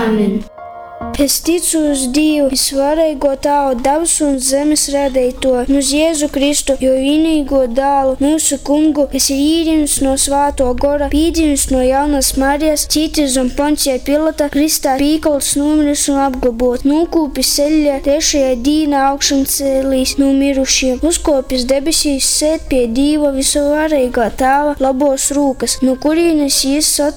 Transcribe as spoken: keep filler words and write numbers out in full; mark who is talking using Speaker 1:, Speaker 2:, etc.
Speaker 1: Āmen! Es ticu uz Dievu, visvarīgo Tēvu, debes un zemes radīto, un uz Jēzu Kristu, jo vienīgo dēlu, mūsu kungu, kas ir īrims no Svēto Gora, pīdzimis no Jaunas Marijas, cītis un Poncija Pilata, Kristā pīkols, nomiris un apglabāts, nokūpis ceļā, trešajā dīnā augšām cēlīs no mirušiem, uzkopis debesīs, sēd pie Dieva visvarīgā Tēva labos rūkas, no kurienes jis